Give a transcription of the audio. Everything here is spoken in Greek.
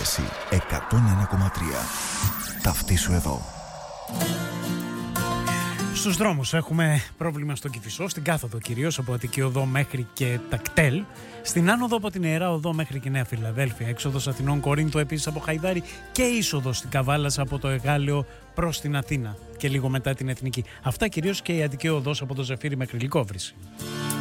Σύνδεση 101,3. Ταυτίσου εδώ. Στους δρόμους έχουμε πρόβλημα στο Κηφισό, στην κάθοδο κυρίως από Αττική Οδό μέχρι και Τακτέλ. Στην άνοδο από την Ιερά Οδό μέχρι και Νέα Φιλαδέλφια. Έξοδος Αθηνών Κορίνθου επίσης από Χαϊδάρη και είσοδος στην Καβάλας από το Εγάλεο προς την Αθήνα και λίγο μετά την Εθνική. Αυτά κυρίως και η Αττική Οδός από το Ζεφύρι μέχρι Λυκόβρηση.